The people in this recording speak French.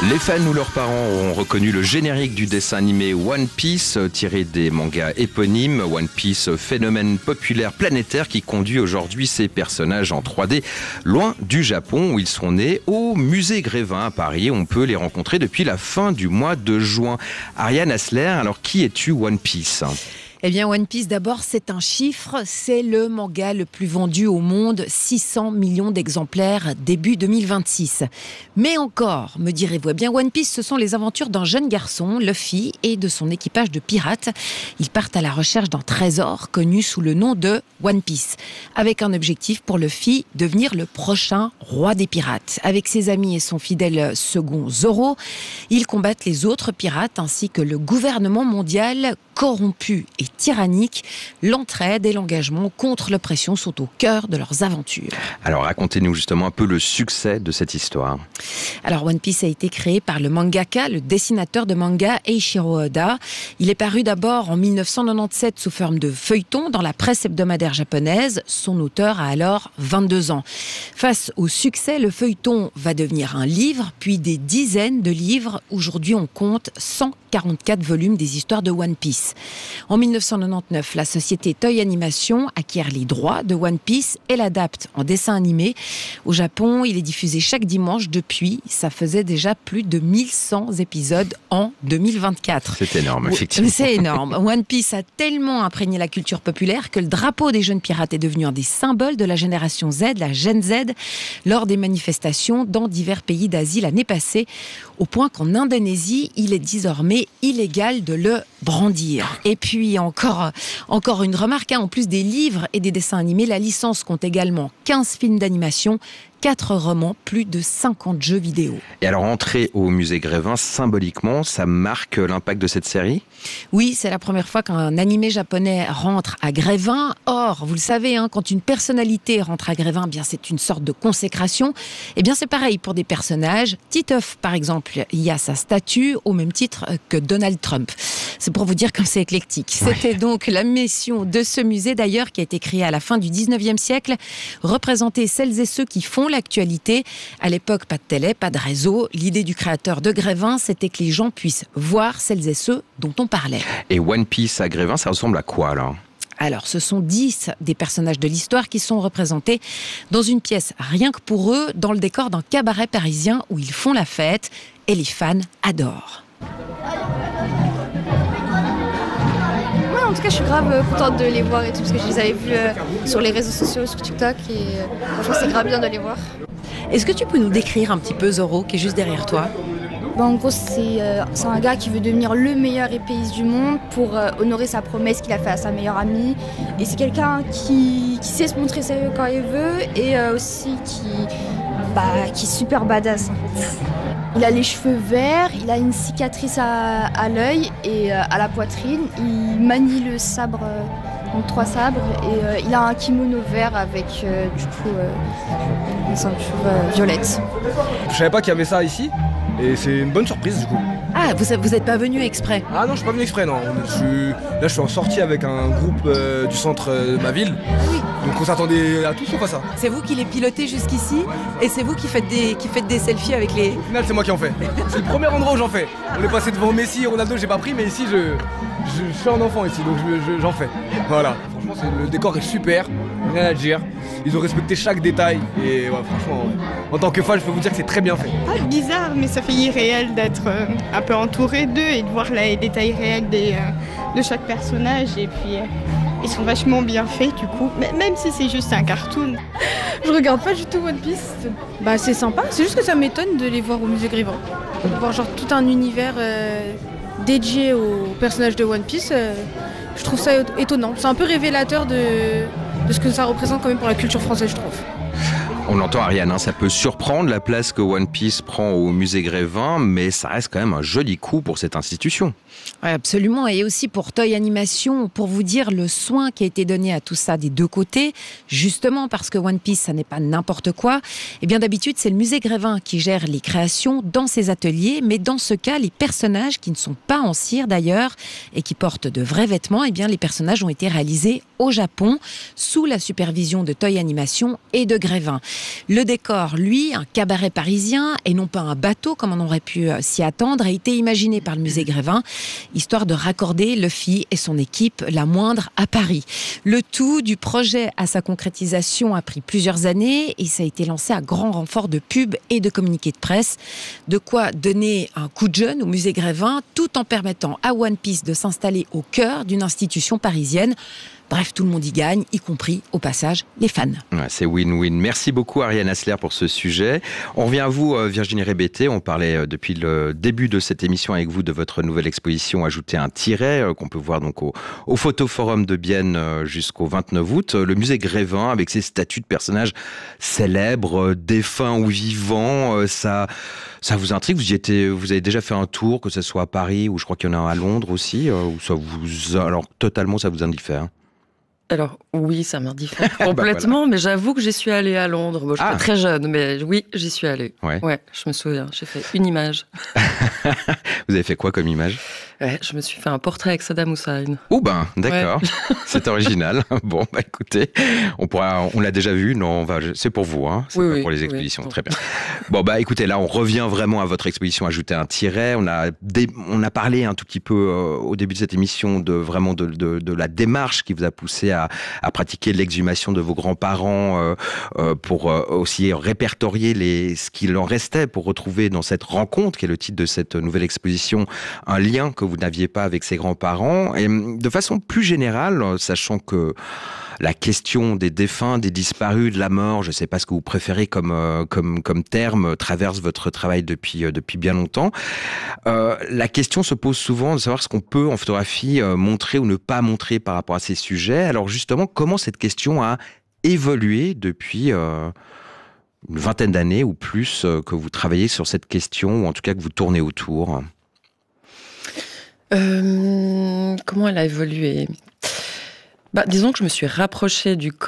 Les fans ou leurs parents ont reconnu le générique du dessin animé One Piece, tiré des mangas éponymes. One Piece, phénomène populaire planétaire qui conduit aujourd'hui ces personnages en 3D loin du Japon où ils sont nés, au musée Grévin à Paris. On peut les rencontrer depuis la fin du mois de juin. Ariane Hassler, alors qui es-tu One Piece ? Eh bien, One Piece, d'abord, c'est un chiffre. C'est le manga le plus vendu au monde, 600 millions d'exemplaires début 2026. Mais encore, me direz-vous, eh bien, One Piece, ce sont les aventures d'un jeune garçon, Luffy, et de son équipage de pirates. Ils partent à la recherche d'un trésor connu sous le nom de One Piece, avec un objectif pour Luffy, devenir le prochain roi des pirates. Avec ses amis et son fidèle second Zoro, ils combattent les autres pirates ainsi que le gouvernement mondial corrompu et tyrannique. L'entraide et l'engagement contre l'oppression sont au cœur de leurs aventures. Alors racontez-nous justement un peu le succès de cette histoire. Alors One Piece a été créé par le mangaka, le dessinateur de manga Eiichiro Oda. Il est paru d'abord en 1997 sous forme de feuilleton dans la presse hebdomadaire japonaise. Son auteur a alors 22 ans. Face au succès, le feuilleton va devenir un livre, puis des dizaines de livres. Aujourd'hui, on compte 144 volumes des histoires de One Piece. En 1999, la société Toei Animation acquiert les droits de One Piece et l'adapte en dessin animé. Au Japon, il est diffusé chaque dimanche depuis. Ça faisait déjà plus de 1100 épisodes en 2024. C'est énorme, effectivement. C'est énorme. One Piece a tellement imprégné la culture populaire que le drapeau des jeunes pirates est devenu un des symboles de la génération Z, la Gen Z, lors des manifestations dans divers pays d'Asie l'année passée, au point qu'en Indonésie, il est désormais illégal de le brandir. Et puis encore une remarque, en plus des livres et des dessins animés, la licence compte également 15 films d'animation, 4 romans, plus de 50 jeux vidéo. Et alors entrer au musée Grévin, symboliquement, ça marque l'impact de cette série ? Oui, c'est la première fois qu'un animé japonais rentre à Grévin. Or, vous le savez, quand une personnalité rentre à Grévin, bien c'est une sorte de consécration. Et bien c'est pareil pour des personnages. Titeuf, par exemple, il y a sa statue au même titre que Donald Trump. C'est pour vous dire comme c'est éclectique. C'était donc la mission de ce musée d'ailleurs qui a été créé à la fin du 19e siècle, représenter celles et ceux qui font l'actualité. À l'époque, pas de télé, pas de réseau. L'idée du créateur de Grévin, c'était que les gens puissent voir celles et ceux dont on parlait. Et One Piece à Grévin, ça ressemble à quoi alors ? Alors, ce sont 10 des personnages de l'histoire qui sont représentés dans une pièce rien que pour eux, dans le décor d'un cabaret parisien où ils font la fête et les fans adorent. En tout cas, je suis grave contente de les voir et tout, parce que je les avais vus sur les réseaux sociaux, sur TikTok, et franchement, c'est grave bien de les voir. Est-ce que tu peux nous décrire un petit peu Zoro, qui est juste derrière toi ? En gros, c'est un gars qui veut devenir le meilleur épéiste du monde pour honorer sa promesse qu'il a faite à sa meilleure amie. Et c'est quelqu'un qui sait se montrer sérieux quand il veut, et aussi qui est super badass, en fait. Il a les cheveux verts, il a une cicatrice à l'œil et à la poitrine. Il manie le sabre, donc 3 sabres, et il a un kimono vert avec une ceinture violette. Je savais pas qu'il y avait ça ici, et c'est une bonne surprise du coup. Ah, vous n'êtes pas venu exprès ? Ah non, je suis pas venu exprès, non. Là, je suis en sortie avec un groupe du centre de ma ville. Oui. Donc on s'attendait à tout sauf à ça. C'est vous qui les pilotez jusqu'ici et c'est vous qui faites des selfies avec les... Au final, c'est moi qui en fais. C'est le premier endroit où j'en fais. On est passé devant Messi et Ronaldo, j'ai pas pris, mais ici, je suis un enfant ici, donc j'en fais. Voilà. Franchement, le décor est super, rien à dire. Ils ont respecté chaque détail et ouais, franchement, en tant que fan, je peux vous dire que c'est très bien fait. Ah, bizarre, mais ça fait irréel d'être un peu entouré d'eux et de voir les détails réels de chaque personnage. Et puis, ils sont vachement bien faits du coup, même si c'est juste un cartoon. Je regarde pas du tout One Piece. C'est sympa, c'est juste que ça m'étonne de les voir au musée Grévin. De voir genre tout un univers dédié aux personnages de One Piece. Je trouve ça étonnant. C'est un peu révélateur de ce que ça représente quand même pour la culture française, je trouve. On l'entend Ariane, ça peut surprendre la place que One Piece prend au musée Grévin, mais ça reste quand même un joli coup pour cette institution. Ouais, absolument, et aussi pour Toei Animation, pour vous dire le soin qui a été donné à tout ça des deux côtés, justement parce que One Piece, ça n'est pas n'importe quoi. Et bien d'habitude, c'est le musée Grévin qui gère les créations dans ses ateliers, mais dans ce cas, les personnages qui ne sont pas en cire d'ailleurs et qui portent de vrais vêtements, et bien les personnages ont été réalisés au Japon sous la supervision de Toei Animation et de Grévin. Le décor, lui, un cabaret parisien et non pas un bateau comme on aurait pu s'y attendre, a été imaginé par le musée Grévin, histoire de raccorder Luffy et son équipe la moindre à Paris. Le tout du projet à sa concrétisation a pris plusieurs années et ça a été lancé à grand renfort de pub et de communiqués de presse. De quoi donner un coup de jeune au musée Grévin tout en permettant à One Piece de s'installer au cœur d'une institution parisienne. Bref, tout le monde y gagne, y compris, au passage, les fans. Ouais, c'est win-win. Merci beaucoup Ariane Hassler pour ce sujet. On revient à vous Virginie Rébété. On parlait depuis le début de cette émission avec vous de votre nouvelle exposition Ajouter un tiret qu'on peut voir donc au Photoforum de Bienne jusqu'au 29 août. Le musée Grévin avec ses statues de personnages célèbres, défunts ou vivants, ça vous intrigue? Vous avez déjà fait un tour, que ce soit à Paris ou je crois qu'il y en a un à Londres aussi, ou alors totalement ça vous indiffère? Alors oui, ça m'indiffère complètement, voilà. Mais j'avoue que j'y suis allée à Londres. Bon, j'étais très jeune, mais oui, j'y suis allée. Ouais, je me souviens, j'ai fait une image. Vous avez fait quoi comme image? Je me suis fait un portrait avec Saddam Hussein. Oh ben, d'accord, c'est original. Bon, bah écoutez, on l'a déjà vu, non, c'est pour vous, hein. C'est pas pour les expositions, très bien. Bon bah écoutez, là on revient vraiment à votre exposition Ajouter un tiret. On a parlé un tout petit peu au début de cette émission de la démarche qui vous a poussé à pratiquer l'exhumation de vos grands-parents pour aussi répertorier ce qu'il en restait pour retrouver dans cette rencontre, qui est le titre de cette nouvelle exposition, un lien que vous n'aviez pas avec ses grands-parents. Et de façon plus générale, sachant que la question des défunts, des disparus, de la mort, je ne sais pas ce que vous préférez comme terme, traverse votre travail depuis bien longtemps. La question se pose souvent de savoir ce qu'on peut en photographie montrer ou ne pas montrer par rapport à ces sujets. Alors justement, comment cette question a évolué depuis une vingtaine d'années ou plus que vous travaillez sur cette question, ou en tout cas que vous tournez autour? Comment elle a évolué? Disons que je me suis rapprochée du